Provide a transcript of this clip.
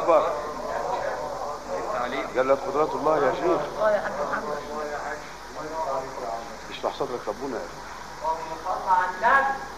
اكبر. جلت قدرات الله يا شيخ. يا حاج محمد. اشرح صدرك ربنا. اللهم صل على النبي.